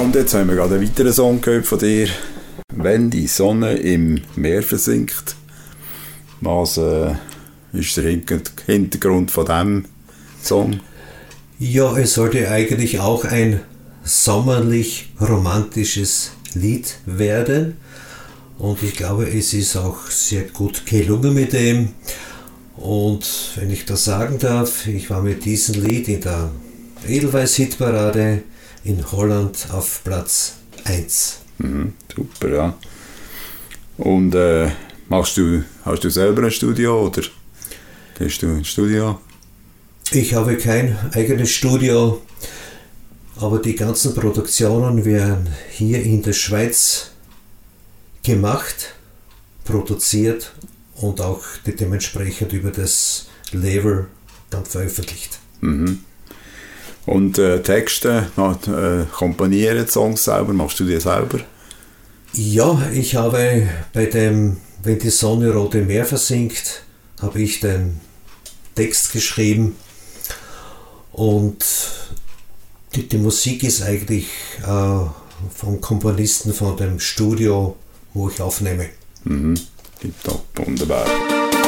Und jetzt haben wir gerade einen weiteren Song gehört von dir. «Wenn die Sonne im Meer versinkt». Was ist der Hintergrund von diesem Song? Ja, es sollte eigentlich auch ein sommerlich romantisches Lied werden. Und ich glaube, es ist auch sehr gut gelungen mit dem. Und wenn ich das sagen darf, ich war mit diesem Lied in der Edelweiss-Hitparade in Holland auf Platz 1. Super, ja. Und hast du selber ein Studio oder gehst du ins Studio? Ich habe kein eigenes Studio, aber die ganzen Produktionen werden hier in der Schweiz gemacht, produziert und auch dementsprechend über das Label dann veröffentlicht. Und Texte, komponieren Songs selber, machst du die selber? Ja, ich habe bei dem «Wenn die Sonne Rote Meer versinkt», habe ich den Text geschrieben und die Musik ist eigentlich vom Komponisten von dem Studio, wo ich aufnehme. Tipptopp, wunderbar.